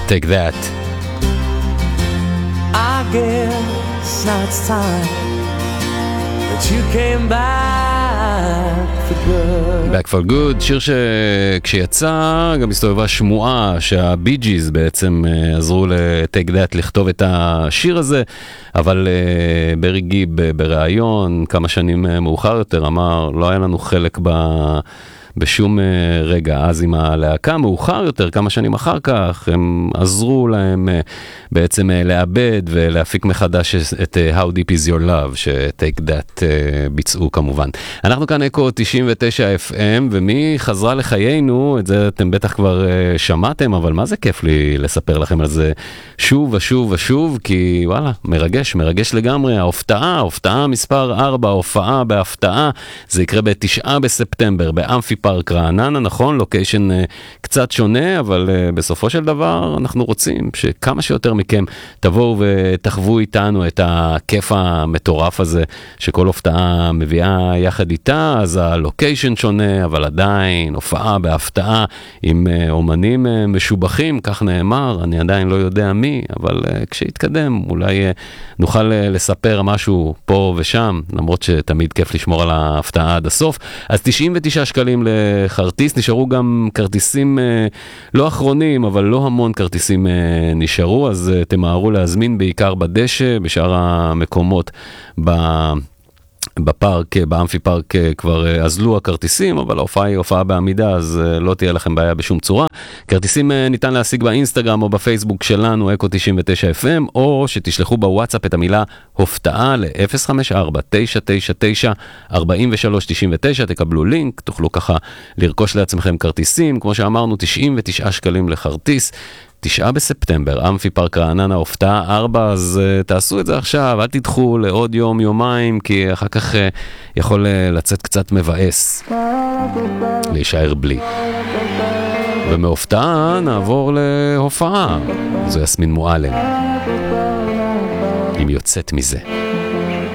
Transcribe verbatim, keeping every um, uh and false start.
Take that. I guess now it's time that you came back for good. Back for good, שיר שכשיצא גם הסתובבה שמועה שהבי ג'יז בעצם עזרו ל-Take That לכתוב את השיר הזה, אבל ברי גיב בראיון כמה שנים מאוחר יותר אמר לא היה לנו חלק ב... בשום רגע. אז עם הלהקה מאוחר יותר, כמה שנים אחר כך, הם עזרו להם בעצם לאבד ולהפיק מחדש את How Deep Is Your Love, ש-Take That ביצעו כמובן. אנחנו כאן אקו תשעים ותשע אף אם, ומי חזרה לחיינו, את זה אתם בטח כבר שמעתם, אבל מה זה כיף לי לספר לכם על זה שוב ושוב ושוב, כי וואלה, מרגש, מרגש לגמרי. ההופעה, ההופעה מספר ארבע, ההופעה בהפתעה, זה יקרה בתשעה בספטמבר, באמפי פארק רעננה, נכון? לוקיישן uh, קצת שונה, אבל uh, בסופו של דבר אנחנו רוצים שכמה שיותר מכם תבואו ותחוו איתנו את הכיף המטורף הזה, שכל הופעה מביאה יחד איתה, אז הלוקיישן שונה, אבל עדיין הופעה בהפתעה עם uh, אומנים uh, משובחים, כך נאמר, אני עדיין לא יודע מי, אבל uh, כשיתקדם אולי uh, נוכל uh, לספר משהו פה ושם, למרות שתמיד כיף לשמור על ההפתעה עד הסוף. אז תשעים ותשעה שקלים לחרטיס, נשארו גם כרטיסים אה, לא אחרונים, אבל לא המון כרטיסים אה, נשארו, אז אה, תמהרו להזמין בעיקר בדשא, בשאר המקומות ב... בפארק, באמפי פארק כבר עזלו הכרטיסים, אבל ההופעה היא הופעה בעמידה, אז לא תהיה לכם בעיה בשום צורה. כרטיסים ניתן להשיג באינסטגרם או בפייסבוק שלנו, אקו תשעים ותשע אף אם, או שתשלחו בוואטסאפ את המילה הופתעה ל-אפס חמש ארבע תשע תשע תשע ארבע שלוש תשע תשע, תקבלו לינק, תוכלו ככה לרכוש לעצמכם כרטיסים, כמו שאמרנו, תשעים ותשעה שקלים לחרטיס, תשעה בספטמבר, אמפי פארק רעננה, הופתעה ארבע, אז uh, תעשו את זה עכשיו, אל תדחו לעוד יום, יומיים, כי אחר כך uh, יכול uh, לצאת קצת מבאס, להישאר בלי. ומהופתעה נעבור להופעה, זו יסמין מועלם, אם יוצאת מזה.